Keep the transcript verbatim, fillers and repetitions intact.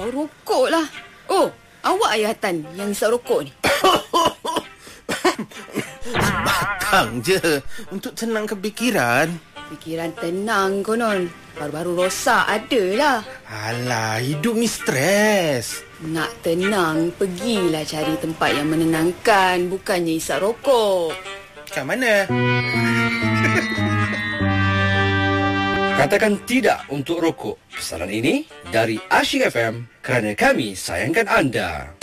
rokok lah. Oh, awak ayah Tan yang isap rokok ni? Sebatang je untuk tenangkan fikiran. Fikiran tenang konon. Baru-baru rosak adalah. Alah, hidup ni stres. Nak tenang, pergilah cari tempat yang menenangkan. Bukannya isap rokok. Kat mana? Katakan tidak untuk rokok. Pesanan ini dari Asyik F M kerana kami sayangkan anda.